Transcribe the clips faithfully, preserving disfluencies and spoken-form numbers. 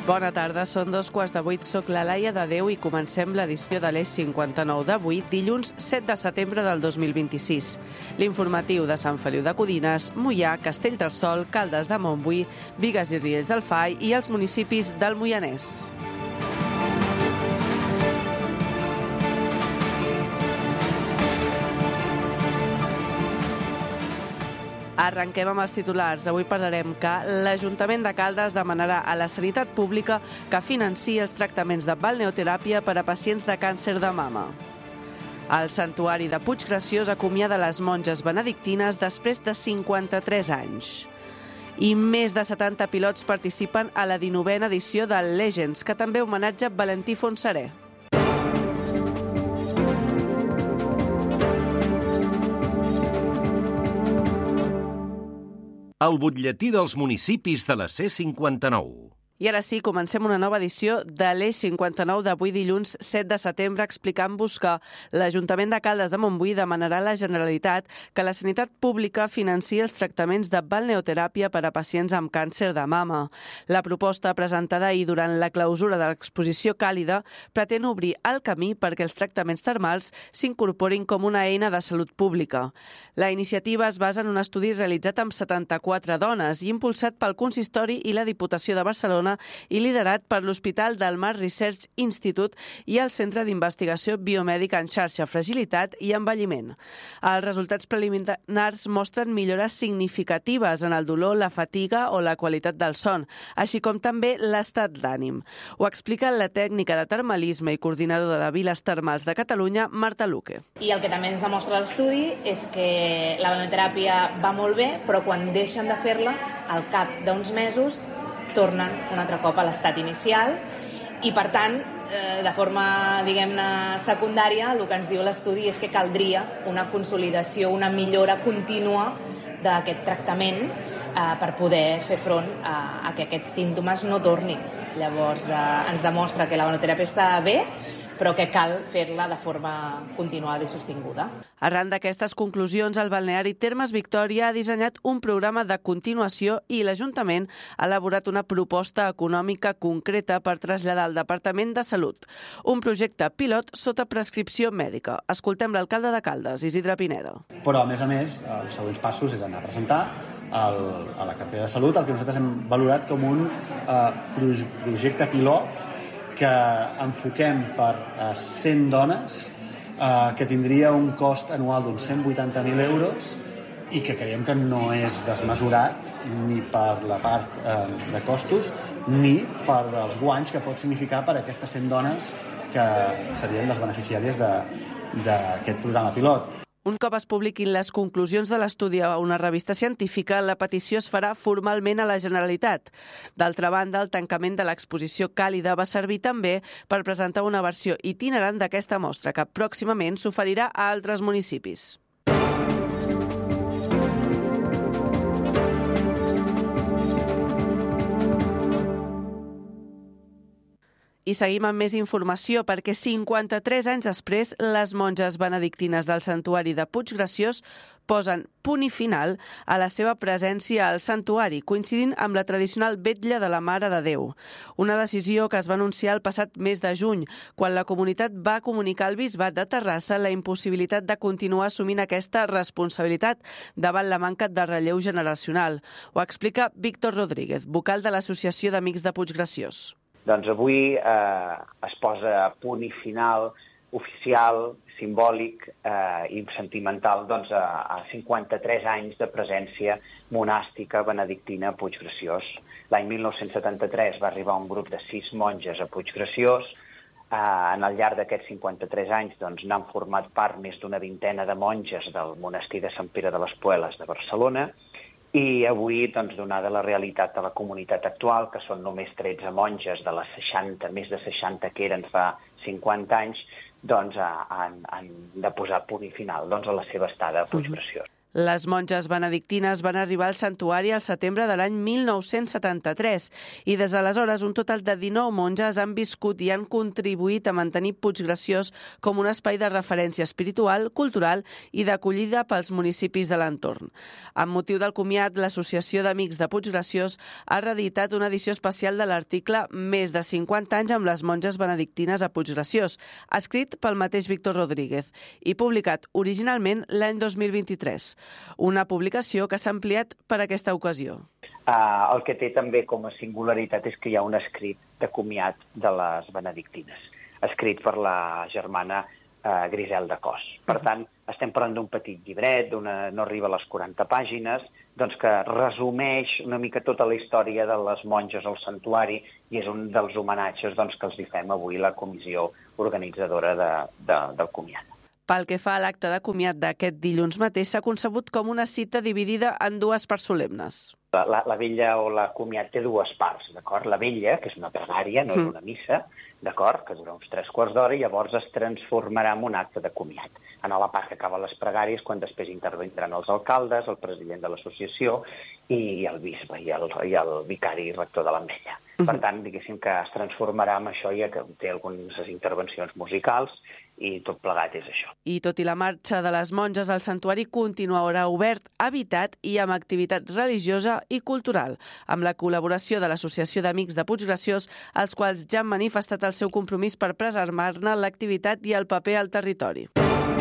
Bona tarda, són dos quarts de vuit. Soc la Laia de Déu i comencem l'edició de l'Eix cinquanta-nou d'avui, dilluns set de setembre del dos mil vint-i-sis. L'informatiu de Sant Feliu de Codines, Moià, Castellterçol, Caldes de Montbui, Bigues i Riells del Fai i els municipis del Moianès. Arrenquem amb els titulars. Avui parlarem que l'Ajuntament de Caldes demanarà a la sanitat pública que financiï els tractaments de balneoteràpia per a pacients de càncer de mama. El Santuari de Puiggraciós acomiada les monges benedictines després de cinquanta-tres anys. I més de setanta pilots participen a la dinovena edició del Legends, que també homenatja Valentí Fontserè. El butlletí dels municipis de la C cinquanta-nou. I ara sí, comencem una nova edició de l'Eix cinquanta-nou d'avui dilluns set de setembre explicant-vos que l'Ajuntament de Caldes de Montbui demanarà a la Generalitat que la sanitat pública financiï els tractaments de balneoteràpia per a pacients amb càncer de mama. La proposta presentada ahir durant la clausura de l'exposició Càlida pretén obrir el camí perquè els tractaments termals s'incorporin com una eina de salut pública. La iniciativa es basa en un estudi realitzat amb setanta-quatre dones i impulsat pel Consistori i la Diputació de Barcelona i liderat per l'Hospital del Mar Research Institute i el Centre d'Investigació Biomèdica en Xarxa, Fragilitat i Envelliment. Els resultats preliminars mostren millores significatives en el dolor, la fatiga o la qualitat del son, així com també l'estat d'ànim. Ho explica la tècnica de termalisme i coordinadora de Viles Termals de Catalunya, Marta Luque. I el que també ens demostra l'estudi és que la balneoteràpia va molt bé, però quan deixen de fer-la, al cap d'uns mesos, tornen un altre cop a l'estat inicial i, per tant, eh, de forma, diguem-ne, secundària, el que ens diu l'estudi és que caldria una consolidació, una millora contínua d'aquest tractament eh, per poder fer front a, a que aquests símptomes no tornin. Llavors, eh, ens demostra que la balneoteràpia està bé, però que cal fer-la de forma continuada i sostinguda. Arran d'aquestes conclusions, el balneari Termes Victòria ha dissenyat un programa de continuació i l'Ajuntament ha elaborat una proposta econòmica concreta per traslladar al Departament de Salut. Un projecte pilot sota prescripció mèdica. Escoltem l'alcalde de Caldes, Isidre Pineda. Però, a més a més, els següents passos és anar a presentar el, a la cartera de salut el que nosaltres hem valorat com un eh, projecte pilot que enfoquem per a cent dones, eh, que tindria un cost anual d'uns cent vuitanta mil euros i que creiem que no és desmesurat ni per la part eh, de costos ni per els guanys que pot significar per a aquestes cent dones que serien les beneficiàries d'aquest programa pilot. Un cop es publiquin les conclusions de l'estudi a una revista científica, la petició es farà formalment a la Generalitat. D'altra banda, el tancament de l'exposició Càlida va servir també per presentar una versió itinerant d'aquesta mostra, que pròximament s'oferirà a altres municipis. I seguim amb més informació perquè cinquanta-tres anys després les monges benedictines del Santuari de Puiggraciós posen punt i final a la seva presència al santuari, coincidint amb la tradicional vetlla de la Mare de Déu. Una decisió que es va anunciar el passat mes de juny, quan la comunitat va comunicar al Bisbat de Terrassa la impossibilitat de continuar assumint aquesta responsabilitat davant la manca de relleu generacional. Ho explica Víctor Rodríguez, vocal de l'Associació d'Amics de Puiggraciós. Doncs avui eh, es posa a punt i final oficial, simbòlic eh, i sentimental doncs, a, a cinquanta-tres anys de presència monàstica benedictina a Puiggraciós. L'any mil nou-cents setanta-tres va arribar un grup de sis monges a Puiggraciós. Eh, en el llarg d'aquests cinquanta-tres anys doncs, n'han format part més d'una vintena de monges del monestir de Sant Pere de les Pueles de Barcelona. I avui, doncs, donada la realitat de la comunitat actual, que són només tretze monges de les seixanta, més de seixanta que eren fa cinquanta anys, doncs han, han de posar punt i final doncs, a la seva estada a Puiggraciós. Les monges benedictines van arribar al santuari al setembre de l'any mil nou-cents setanta-tres i des d'aleshores un total de dinou monges han viscut i han contribuït a mantenir Puiggraciós com un espai de referència espiritual, cultural i d'acollida pels municipis de l'entorn. Amb motiu del comiat, l'Associació d'Amics de Puiggraciós ha reeditat una edició especial de l'article Més de cinquanta anys amb les monges benedictines a Puiggraciós, escrit pel mateix Víctor Rodríguez i publicat originalment l'any dos mil vint-i-tres. Una publicació que s'ha ampliat per aquesta ocasió. Uh, el que té també com a singularitat és que hi ha un escrit de comiat de les benedictines, escrit per la germana uh, Griselda Cos. Per tant, estem parlant d'un petit llibret, no arriba a les quaranta pàgines, doncs que resumeix una mica tota la història de les monges al santuari i és un dels homenatges doncs, que els hi fem avui la comissió organitzadora de, de, del comiat. Pel que fa a l'acte de comiat d'aquest dilluns mateix, s'ha concebut com una cita dividida en dues parts solemnes. La, la vella o la comiat té dues parts, d'acord? La vella, que és una pregària, no és una missa, d'acord? Que dura uns tres quarts d'hora i llavors es transformarà en un acte de comiat. En la part que acaba les pregàries, quan després intervindran els alcaldes, el president de l'associació i el bisbe i el, i el vicari rector de l'Ametlla. Per tant, diguéssim que es transformarà en això, ja que té algunes intervencions musicals i tot plegat és això. I tot i la marxa de les monges, el santuari continuarà obert, habitat i amb activitat religiosa i cultural, amb la col·laboració de l'Associació d'Amics de Puiggraciós, els quals ja han manifestat el seu compromís per preservar-ne l'activitat i el paper al territori.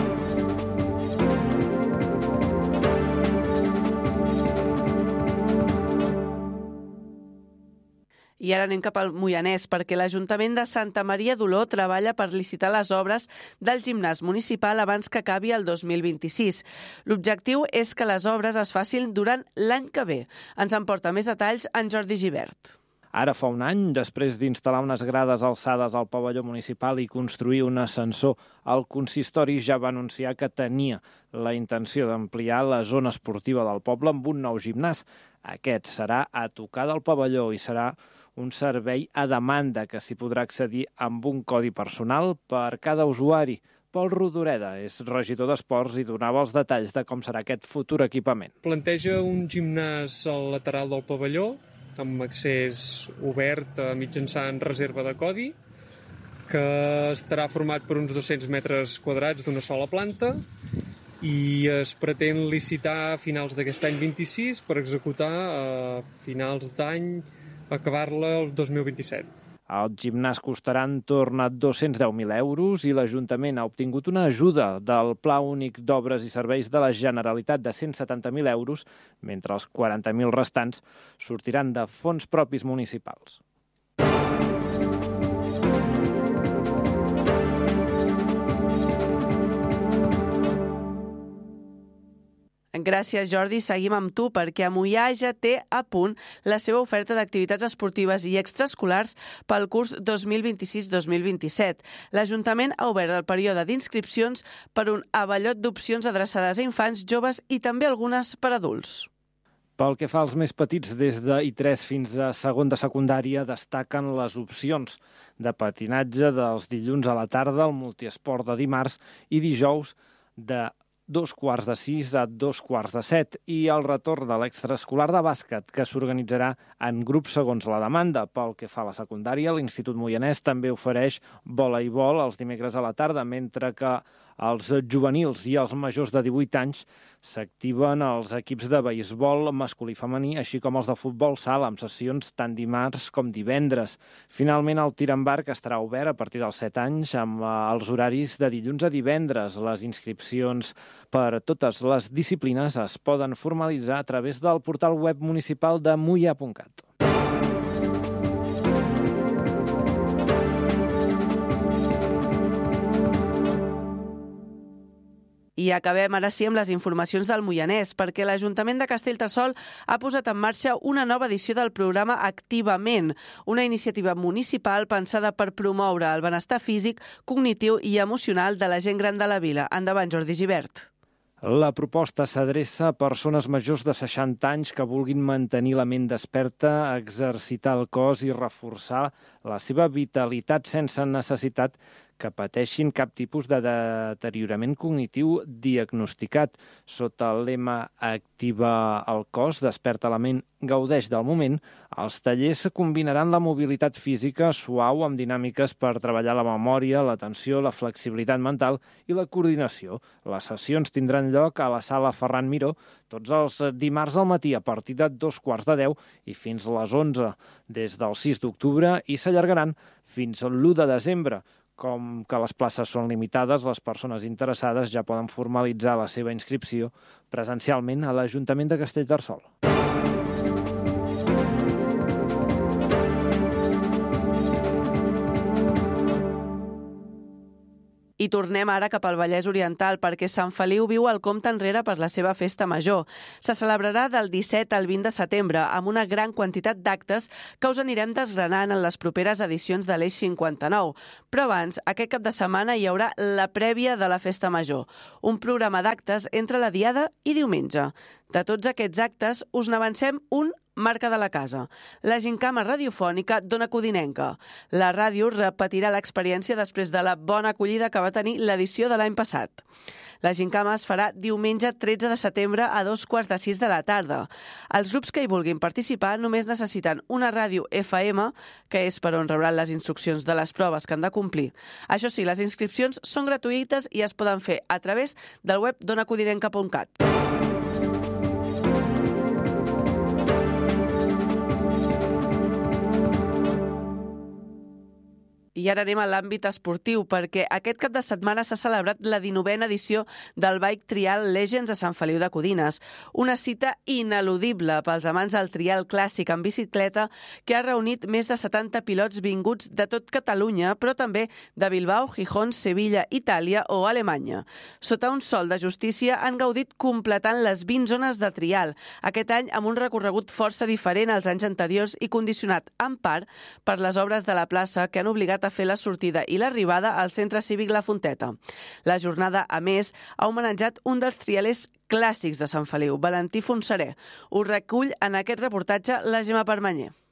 I ara anem cap al Moianès, perquè l'Ajuntament de Santa Maria d'Oló treballa per licitar les obres del gimnàs municipal abans que acabi el dos mil vint-i-sis. L'objectiu és que les obres es facin durant l'any que ve. Ens en porta més detalls en Jordi Gibert. Ara fa un any, després d'instal·lar unes grades alçades al pavelló municipal i construir un ascensor, el consistori ja va anunciar que tenia la intenció d'ampliar la zona esportiva del poble amb un nou gimnàs. Aquest serà a tocar del pavelló i serà un servei a demanda que s'hi podrà accedir amb un codi personal per cada usuari. Pol Rodoreda és regidor d'Esports i donava els detalls de com serà aquest futur equipament. Planteja un gimnàs al lateral del pavelló, amb accés obert mitjançant reserva de codi, que estarà format per uns dos-cents metres quadrats d'una sola planta i es pretén licitar a finals d'aquest any vint-i-sis per executar a finals d'any, acabar-la el dos mil vint-i-set. El gimnàs costarà entorn a dos-cents deu mil euros i l'Ajuntament ha obtingut una ajuda del Pla Únic d'Obres i Serveis de la Generalitat de cent setanta mil euros, mentre els quaranta mil restants sortiran de fons propis municipals. Gràcies, Jordi. Seguim amb tu perquè a Moià ja té a punt la seva oferta d'activitats esportives i extraescolars pel curs dos mil vint-i-sis dos mil vint-i-set. L'Ajuntament ha obert el període d'inscripcions per un avallot d'opcions adreçades a infants, joves i també algunes per adults. Pel que fa als més petits, des de I tres fins a segon de secundària, destaquen les opcions de patinatge dels dilluns a la tarda, el multiesport de dimarts i dijous de dos quarts de sis a dos quarts de set i el retorn de l'extraescolar de bàsquet, que s'organitzarà en grups segons la demanda. Pel que fa a la secundària, l'Institut Moianès també ofereix voleibol els dimecres a la tarda, mentre que als juvenils i als majors de divuit anys s'activen els equips de beisbol masculí i femení, així com els de futbol sala, amb sessions tant dimarts com divendres. Finalment, el tir amb arc estarà obert a partir dels set anys amb els horaris de dilluns a divendres. Les inscripcions per totes les disciplines es poden formalitzar a través del portal web municipal de moià punt cat. I acabem ara sí amb les informacions del Moianès, perquè l'Ajuntament de Castellterçol ha posat en marxa una nova edició del programa Activament, una iniciativa municipal pensada per promoure el benestar físic, cognitiu i emocional de la gent gran de la vila. Endavant, Jordi Gibert. La proposta s'adreça a persones majors de seixanta anys que vulguin mantenir la ment desperta, exercitar el cos i reforçar la seva vitalitat sense necessitat que pateixin cap tipus de deteriorament cognitiu diagnosticat. Sota el lema Activa el cos, desperta la ment, gaudeix del moment, els tallers combinaran la mobilitat física suau amb dinàmiques per treballar la memòria, l'atenció, la flexibilitat mental i la coordinació. Les sessions tindran lloc a la sala Ferran Miró tots els dimarts al matí a partir de dos quarts de deu i fins a les onze des del sis d'octubre i s'allargaran fins a l'u de desembre. Com que les places són limitades, les persones interessades ja poden formalitzar la seva inscripció presencialment a l'Ajuntament de Castellterçol. I tornem ara cap al Vallès Oriental perquè Sant Feliu viu el compte enrere per la seva festa major. Se celebrarà del disset al vint de setembre amb una gran quantitat d'actes que us anirem desgranant en les properes edicions de l'Eix cinquanta-nou. Però abans, aquest cap de setmana hi haurà la prèvia de la festa major, un programa d'actes entre la diada i diumenge. De tots aquests actes us n'avancem un marca de la casa, la gincama radiofònica d'Ona Codinenca. La ràdio repetirà l'experiència després de la bona acollida que va tenir l'edició de l'any passat. La gincama es farà diumenge tretze de setembre a dos quarts de sis de la tarda. Els grups que hi vulguin participar només necessiten una ràdio F M, que és per on rebran les instruccions de les proves que han de complir. Això sí, les inscripcions són gratuïtes i es poden fer a través del web d'ona codinenca punt cat. I ara anem a l'àmbit esportiu, perquè aquest cap de setmana s'ha celebrat la dinovena edició del Bike Trial Legends a Sant Feliu de Codines. Una cita ineludible pels amants del trial clàssic en bicicleta que ha reunit més de setanta pilots vinguts de tot Catalunya, però també de Bilbao, Gijón, Sevilla, Itàlia o Alemanya. Sota un sol de justícia han gaudit completant les vint zones de trial, aquest any amb un recorregut força diferent als anys anteriors i condicionat en part per les obres de la plaça que han obligat a a fer la sortida i l'arribada al Centre Cívic La Fonteta. La jornada, a més, ha homenatjat un dels trialers clàssics de Sant Feliu, Valentí Fontserè. Ho recull en aquest reportatge la Gemma Permanyer.